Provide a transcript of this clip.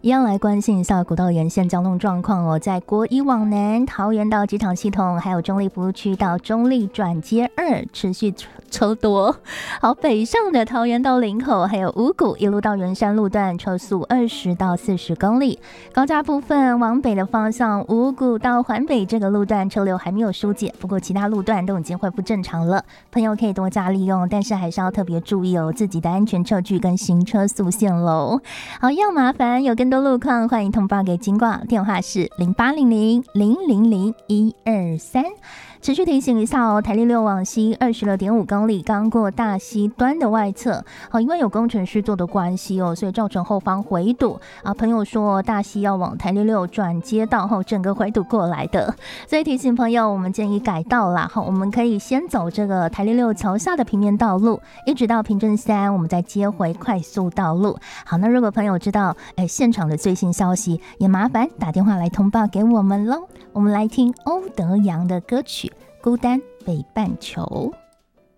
一样来关心一下国道沿线交通状况哦。在国一往南，桃园到机场系统，还有中立服务区到中立转接2持续车多。好，北上的桃园到林口，还有五股一路到圆山路段，车速20到40公里。高架部分往北的方向，五股到环北这个路段车流还没有疏解，不过其他路段都已经恢复正常了，朋友可以多加利用，但是还是要特别注意哦自己的安全车距跟行车速限喽。好，要麻烦有更多路况，欢迎通报给警广，电话是0800-000-123。持续提醒一下哦，台6往西26.5公里，刚过大溪端的外侧，好，因为有工程施作的关系哦，所以造成后方回堵啊。朋友说大溪要往台6转接道后，整个回堵过来的，所以提醒朋友，我们建议改道啦。好，我们可以先走这个台6桥下的平面道路，一直到平镇3，我们再接回快速道路。好，那如果朋友知道现场的最新消息，也麻烦打电话来通报给我们喽。我们来听欧德阳的歌曲《孤单北半球》。